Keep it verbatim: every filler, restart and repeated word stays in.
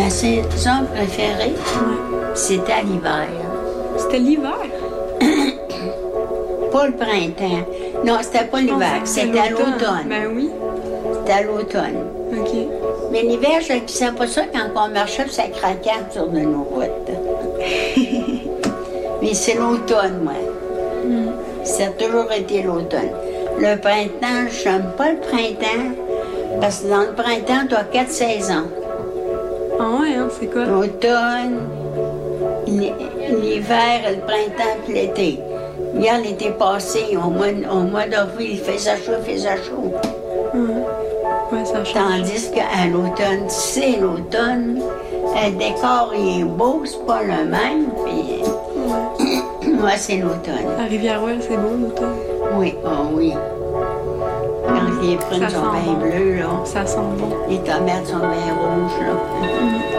Ma saison préférée, Ouais. c'était l'hiver. C'était l'hiver? Pas le printemps. Non, c'était pas l'hiver, c'était à l'automne. Ben oui. C'était à l'automne. OK. Mais l'hiver, je ne savais pas ça quand on marchait, puis ça craquait sur de nos routes. Mais c'est l'automne, moi. Mm. Ça a toujours été l'automne. Le printemps, je n'aime pas le printemps, parce que dans le printemps, tu as quatre saisons. Ah ouais, hein, c'est quoi? L'automne, l'hi- l'hiver, le printemps, puis l'été. Hier, l'été passé, au mois, au mois d'avril, il faisait chaud, il faisait chaud. Ouais, ouais ça change. Tandis qu'à l'automne, c'est l'automne, le décor il est beau, c'est pas le même, puis Ouais. moi, c'est l'automne. À Rivière-Ouelle, c'est beau l'automne. Oui, oh oui. Quand les prunes Ça sont sent bien bon. bleues, là, Ça sent bon. les tomates sont bien rouges, là. Mm.